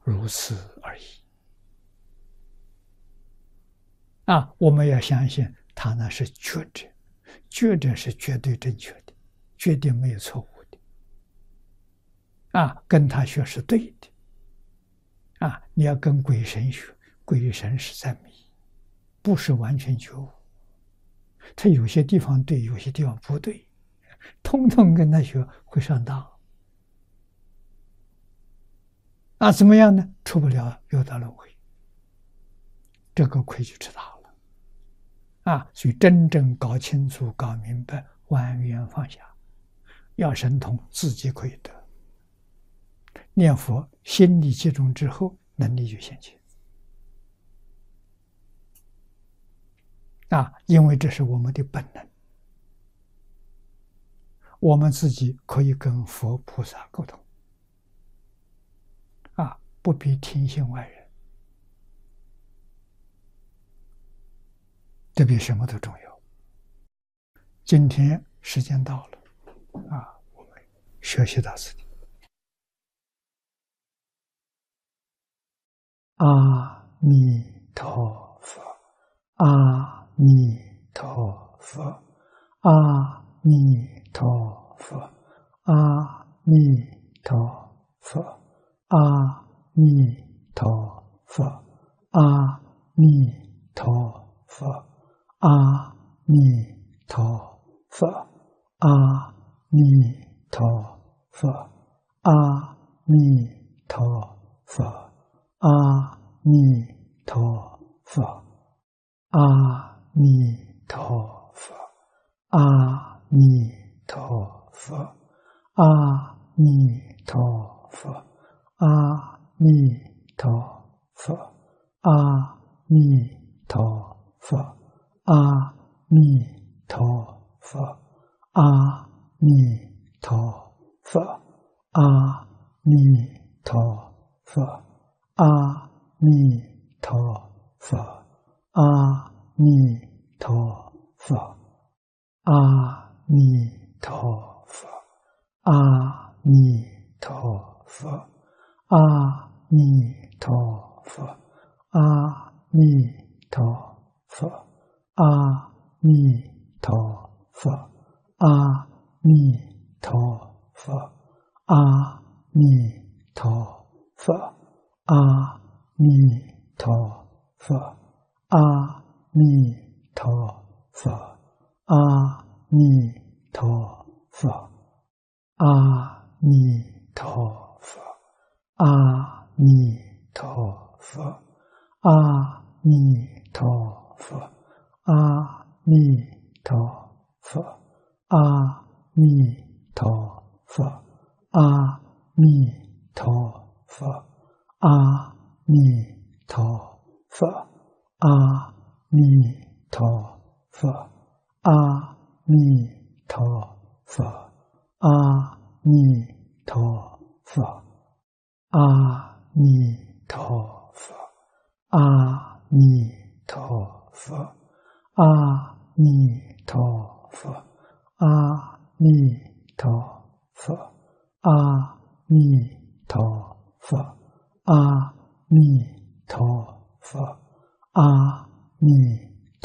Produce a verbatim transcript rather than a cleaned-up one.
如此而已。啊，我们要相信他那是觉者，觉者是绝对正确的，绝对没有错误的。啊，跟他学是对的。啊，你要跟鬼神学，鬼神是在迷，不是完全觉悟。他有些地方对，有些地方不对，通通跟他学会上当。啊，怎么样呢？出不了六道轮回，这个亏就吃大了。啊，所以真正搞清楚、搞明白，完全放下，要神通，自己可以得。念佛，心力集中之后，能力就现前。啊，因为这是我们的本能，我们自己可以跟佛菩萨沟通。啊，不必听信外人，这比什么都重要。今天时间到了，啊，我们学习到此地。阿弥陀佛，阿弥陀佛，阿弥陀佛，阿弥陀佛，阿弥陀佛，阿弥陀佛，阿弥陀佛，阿弥陀佛，阿弥陀佛。阿弥陀佛，阿弥陀佛，阿弥陀佛，阿弥陀佛，阿弥陀佛，阿弥陀佛，阿弥陀佛，阿弥陀佛，阿弥陀佛。阿弥陀佛，阿弥陀佛，阿弥陀佛，阿弥陀佛，阿弥陀佛，阿弥陀佛，阿弥陀佛，阿弥陀佛，阿弥陀佛。阿弥陀佛，阿弥陀佛，阿弥陀佛，阿弥陀佛，阿弥陀佛，阿弥陀佛，阿弥陀佛，阿弥陀佛，阿弥陀佛。阿弥陀佛，阿弥陀佛，阿弥陀佛，阿弥陀佛，阿弥陀佛，阿弥陀佛，阿弥陀佛，阿弥陀佛，阿弥陀佛。阿弥